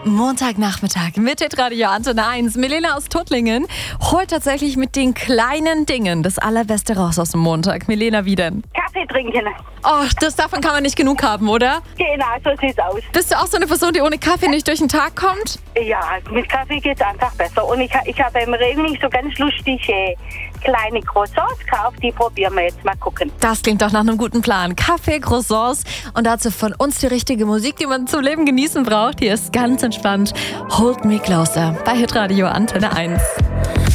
Montagnachmittag mit Radio Antenne 1. Milena aus Tuttlingen holt tatsächlich mit den kleinen Dingen das Allerbeste raus aus dem Montag. Milena, wie denn? Kaffee trinken. Oh, davon kann man nicht genug haben, oder? Genau, so sieht's aus. Bist du auch so eine Person, die ohne Kaffee nicht durch den Tag kommt? Ja, mit Kaffee geht's einfach besser. Und ich habe im Regen so ganz lustige kleine Croissants gekauft, die probieren wir jetzt mal gucken. Das klingt doch nach einem guten Plan. Kaffee, Croissants und dazu von uns die richtige Musik, die man zum Leben genießen braucht. Hier ist ganz entspannt Hold Me Closer bei Hitradio Antenne 1.